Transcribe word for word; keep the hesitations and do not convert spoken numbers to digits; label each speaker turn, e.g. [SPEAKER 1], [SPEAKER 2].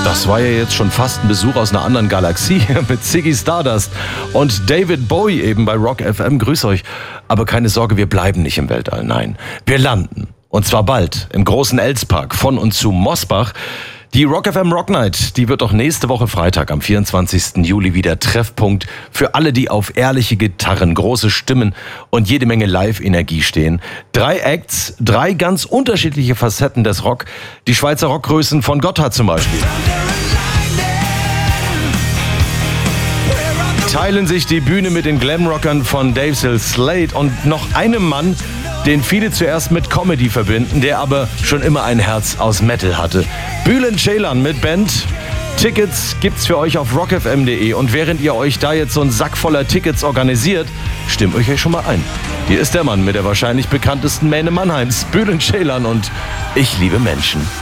[SPEAKER 1] Das war ja jetzt schon fast ein Besuch aus einer anderen Galaxie mit Ziggy Stardust und David Bowie eben bei Rock F M. Grüß euch. Aber keine Sorge, wir bleiben nicht im Weltall, nein. Wir landen. Und zwar bald im großen Elspark von und zu Mosbach. Die Rock F M Rock Night, die wird doch nächste Woche Freitag am vierundzwanzigsten Juli wieder Treffpunkt für alle, die auf ehrliche Gitarren, große Stimmen und jede Menge Live-Energie stehen. Drei Acts, drei ganz unterschiedliche Facetten des Rock. Die Schweizer Rockgrößen von Gotthard zum Beispiel teilen sich die Bühne mit den Glamrockern von Dave Slade und noch einem Mann, den viele zuerst mit Comedy verbinden, der aber schon immer ein Herz aus Metal hatte. Bülent Ceylan mit Band. Tickets gibt's für euch auf rock f m punkt d e und während ihr euch da jetzt so einen Sack voller Tickets organisiert, stimmt euch schon mal ein. Hier ist der Mann mit der wahrscheinlich bekanntesten Mähne Mannheims, Bülent Ceylan und Ich liebe Menschen.